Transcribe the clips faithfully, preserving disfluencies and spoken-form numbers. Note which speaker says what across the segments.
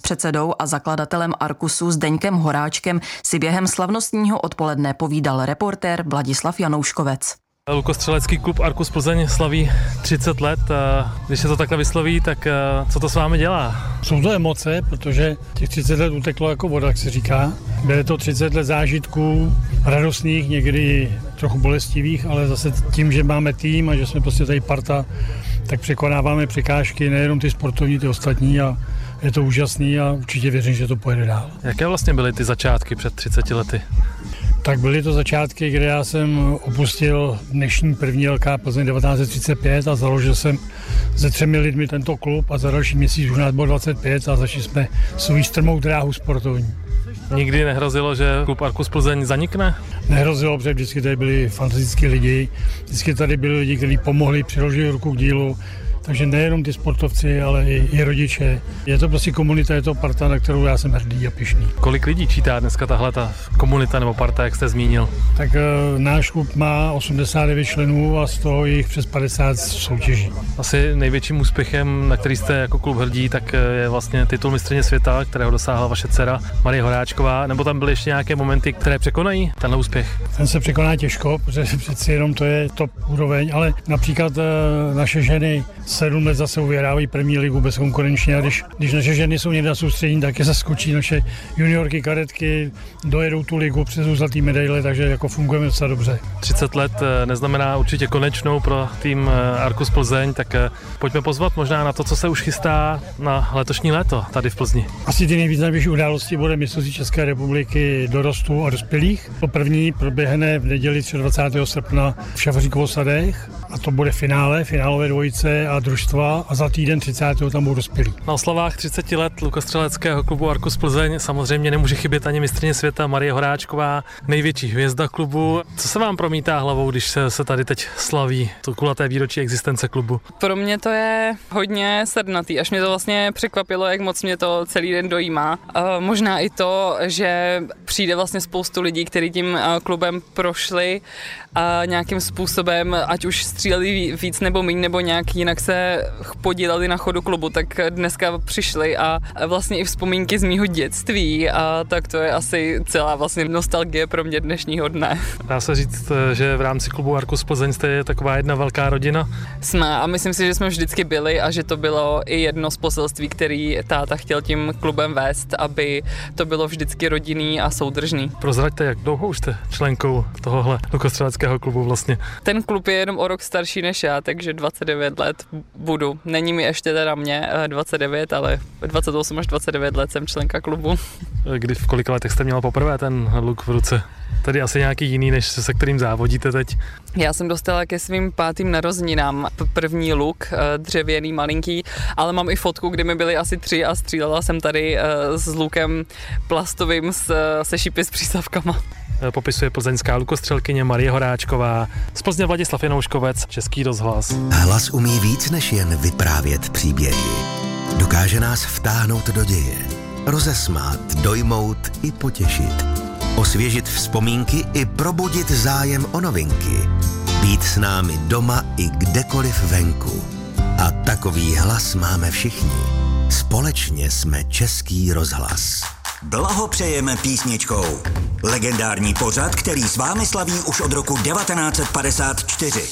Speaker 1: místopředsedou a zakladatelem Arkusu Zdeňkem Horáčkem si během slavnostního odpoledne povídal reportér Vladislav Janouškovec.
Speaker 2: Lukostřelecký klub Arkus Plzeň slaví třicet let. Když se to takhle vysloví, tak co to s vámi dělá?
Speaker 3: Jsou to emoce, protože těch třicet let uteklo jako voda, jak se říká. Bylo to třicet let zážitků, radostných, někdy trochu bolestivých, ale zase tím, že máme tým a že jsme prostě tady parta, tak překonáváme překážky, nejenom ty sportovní, ty ostatní, a je to úžasný a určitě věřím, že to pojede dál.
Speaker 2: Jaké vlastně byly ty začátky před třiceti lety?
Speaker 3: Tak byly to začátky, kde já jsem opustil dnešní první L K Plzeň devatenáct set třicet pět a založil jsem se třemi lidmi tento klub a za další měsíc už nás bylo dvacet pět a začali jsme svou strmou dráhu sportovní.
Speaker 2: Nikdy nehrozilo, že klub Arkus Plzeň zanikne?
Speaker 3: Nehrozilo, protože vždycky tady byli fantastický lidi, vždycky tady byli lidi, kteří pomohli, přiložili ruku k dílu. Takže nejenom ty sportovci, ale i, i rodiče. Je to prostě komunita, je to parta, na kterou já jsem hrdý a pyšný.
Speaker 2: Kolik lidí čítá dneska tahle ta komunita nebo parta, jak jste zmínil?
Speaker 3: Tak e, náš klub má osmdesát devět členů a z toho jich přes padesát soutěží.
Speaker 2: Asi největším úspěchem, na který jste jako klub hrdí, tak je vlastně titul mistryně světa, kterého dosáhla vaše dcera Marie Horáčková. Nebo tam byly ještě nějaké momenty, které překonají tenhle úspěch?
Speaker 3: Ten se překoná těžko, protože přeci jenom to je top úroveň, ale například e, naše ženy sedm let zase vyhrávají první ligu bezkonkurenčně a když, když naše ženy jsou někde na soustředění, tak je zaskočí naše juniorky, kadetky, dojedou tu ligu, přes zlatý medaile, takže jako fungujeme docela dobře.
Speaker 2: třicet let neznamená určitě konečnou pro tým Arkus Plzeň, tak pojďme pozvat možná na to, co se už chystá na letošní léto tady v Plzni.
Speaker 3: Asi ty nejvýznamnější události bude mistrovství České republiky dorostů a dospělých. To první proběhne v neděli dvacátého třetího srpna v Šafříkovo-Sadech a to bude finále, finálové dvojice a družstva a za týden třicátého tam budou dospělí.
Speaker 2: Na oslavách třiceti let lukostřeleckého klubu Arkus Plzeň samozřejmě nemůže chybět ani mistryně světa Marie Horáčková, největší hvězda klubu. Co se vám promítá hlavou, když se, se tady teď slaví to kulaté výročí existence klubu?
Speaker 4: Pro mě to je hodně srdnatý, až mě to vlastně překvapilo, jak moc mě to celý den dojímá. E, možná i to, že přijde vlastně spoustu lidí, kteří tím klubem prošli a nějakým způsobem, ať už stříleli víc nebo míň, nebo nějak jinak se podíleli na chodu klubu, tak dneska přišli a vlastně i vzpomínky z mýho dětství a tak to je asi celá vlastně nostalgie pro mě dnešního dne.
Speaker 2: Dá se říct, že v rámci klubu Arkus Plzeň jste taková jedna velká rodina?
Speaker 4: Jsme a myslím si, že jsme vždycky byli a že to bylo i jedno z poselství, který táta chtěl tím klubem vést, aby to bylo vždycky rodinný a soudržný.
Speaker 2: Prozraďte, jak dlouho už jste členkou tohohle lukostřeleckého klubu vlastně?
Speaker 4: Ten klub je jenom o rok starší než já, takže dvacet devět let budu. Není mi ještě teda mě dvacet devět, ale dvacet osm až dvacet devět let jsem členka klubu.
Speaker 2: Kdy v kolika letech jste měla poprvé ten luk v ruce? Tady asi nějaký jiný, než se kterým závodíte teď?
Speaker 4: Já jsem dostala ke svým pátým narozeninám první luk, dřevěný, malinký, ale mám i fotku, kdy mi byly asi tři a střílela jsem tady s lukem plastovým se šípy s přísavkama.
Speaker 2: Popisuje plzeňská lukostřelkyně Marie Horáčková. Z Plzně Vladislav Janouškovec, Český rozhlas.
Speaker 5: Hlas umí víc než jen vyprávět příběhy. Dokáže nás vtáhnout do děje, rozesmát, dojmout i potěšit. Osvěžit vzpomínky i probudit zájem o novinky. Být s námi doma i kdekoliv venku. A takový hlas máme všichni. Společně jsme Český rozhlas.
Speaker 6: Blahopřejeme písničkou. Legendární pořad, který s vámi slaví už od roku devatenáct set padesát čtyři.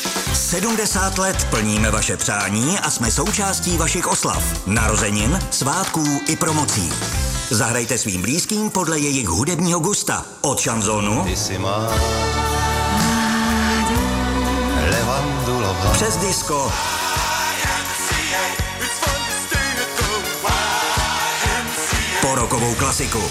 Speaker 6: sedmdesát let plníme vaše přání a jsme součástí vašich oslav, narozenin, svátků i promocí. Zahrajte svým blízkým podle jejich hudebního gusta. Od šanzonu přes disco po rockovou klasiku.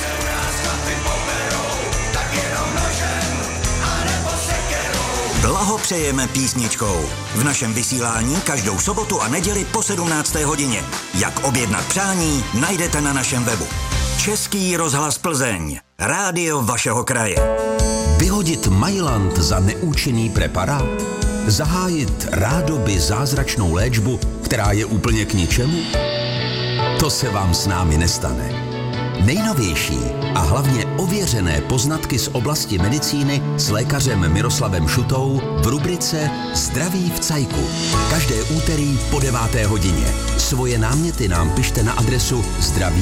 Speaker 6: Blahopřejeme písničkou. V našem vysílání každou sobotu a neděli po sedmnácté hodině. Jak objednat přání, najdete na našem webu. Český rozhlas Plzeň. Rádio vašeho kraje.
Speaker 7: Vyhodit Myland za neúčinný preparát? Zahájit rádoby zázračnou léčbu, která je úplně k ničemu? To se vám s námi nestane. Nejnovější a hlavně ověřené poznatky z oblasti medicíny s lékařem Miroslavem Šutou v rubrice Zdraví v cajku. Každé úterý po deváté hodině. Svoje náměty nám pište na adresu zdraví